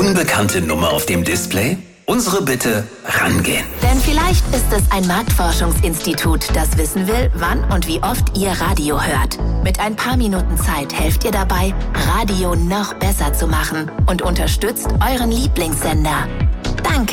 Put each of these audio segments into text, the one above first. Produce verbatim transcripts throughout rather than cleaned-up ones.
Unbekannte Nummer auf dem Display? Unsere Bitte, rangehen. Denn vielleicht ist es ein Marktforschungsinstitut, das wissen will, wann und wie oft ihr Radio hört. Mit ein paar Minuten Zeit helft ihr dabei, Radio noch besser zu machen und unterstützt euren Lieblingssender. Danke.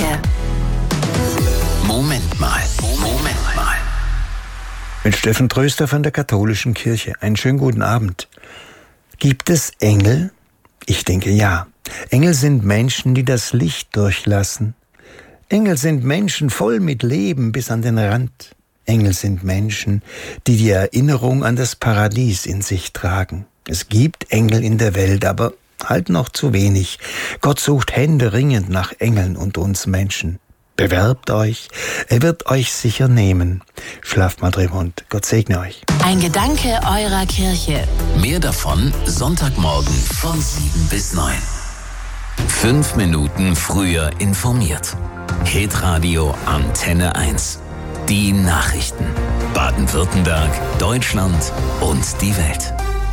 Moment mal, Moment mal. Mit Steffen Tröster von der Katholischen Kirche. Einen schönen guten Abend. Gibt es Engel? Ich denke ja. Engel sind Menschen, die das Licht durchlassen. Engel sind Menschen voll mit Leben bis an den Rand. Engel sind Menschen, die die Erinnerung an das Paradies in sich tragen. Es gibt Engel in der Welt, aber halt noch zu wenig. Gott sucht händeringend nach Engeln und uns Menschen. Bewerbt euch, er wird euch sicher nehmen. Schlaft mal drin und Gott segne euch. Ein Gedanke eurer Kirche. Mehr davon Sonntagmorgen von sieben bis neun. Fünf Minuten früher informiert. Hitradio Antenne eins. Die Nachrichten. Baden-Württemberg, Deutschland und die Welt.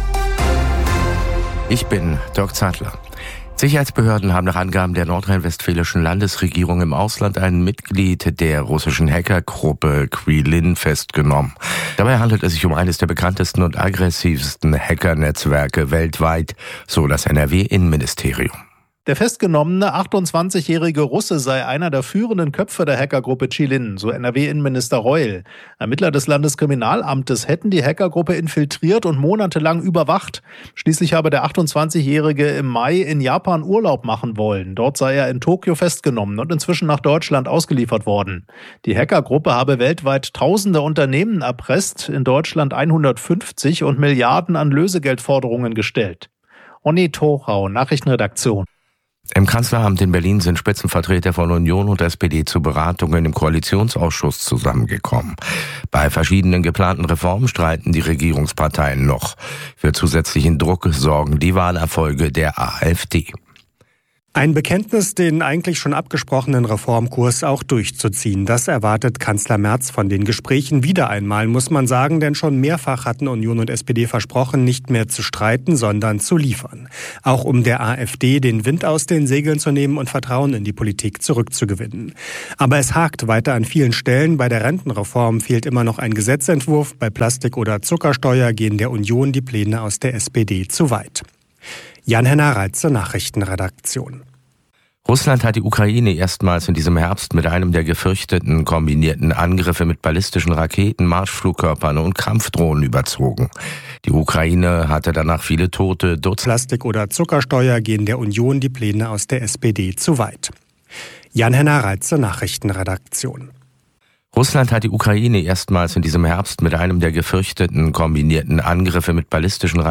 Ich bin Dirk Zadler. Sicherheitsbehörden haben nach Angaben der nordrhein-westfälischen Landesregierung im Ausland ein Mitglied der russischen Hackergruppe Qilin festgenommen. Dabei handelt es sich um eines der bekanntesten und aggressivsten Hackernetzwerke weltweit, so das N R W-Innenministerium. Der festgenommene achtundzwanzigjährige Russe sei einer der führenden Köpfe der Hackergruppe Qilin, so N R W-Innenminister Reul. Ermittler des Landeskriminalamtes hätten die Hackergruppe infiltriert und monatelang überwacht. Schließlich habe der achtundzwanzigjährige im Mai in Japan Urlaub machen wollen. Dort sei er in Tokio festgenommen und inzwischen nach Deutschland ausgeliefert worden. Die Hackergruppe habe weltweit tausende Unternehmen erpresst, in Deutschland hundertfünfzig und Milliarden an Lösegeldforderungen gestellt. Onni Tochau, Nachrichtenredaktion. Im Kanzleramt in Berlin sind Spitzenvertreter von Union und S P D zu Beratungen im Koalitionsausschuss zusammengekommen. Bei verschiedenen geplanten Reformen streiten die Regierungsparteien noch. Für zusätzlichen Druck sorgen die Wahlerfolge der AfD. Ein Bekenntnis, den eigentlich schon abgesprochenen Reformkurs auch durchzuziehen. Das erwartet Kanzler Merz von den Gesprächen wieder einmal, muss man sagen, denn schon mehrfach hatten Union und S P D versprochen, nicht mehr zu streiten, sondern zu liefern. Auch um der AfD den Wind aus den Segeln zu nehmen und Vertrauen in die Politik zurückzugewinnen. Aber es hakt weiter an vielen Stellen. Bei der Rentenreform fehlt immer noch ein Gesetzentwurf. Bei Plastik- oder Zuckersteuer gehen der Union die Pläne aus der S P D zu weit. Jan-Henner Reitze, Nachrichtenredaktion. Russland hat die Ukraine erstmals in diesem Herbst mit einem der gefürchteten kombinierten Angriffe mit ballistischen Raketen, Marschflugkörpern und Kampfdrohnen überzogen. Die Ukraine hatte danach viele Tote. Plastik- oder Zuckersteuer gehen der Union die Pläne aus der S P D zu weit. Jan-Henner Reitze, Nachrichtenredaktion. Russland hat die Ukraine erstmals in diesem Herbst mit einem der gefürchteten kombinierten Angriffe mit ballistischen Raketen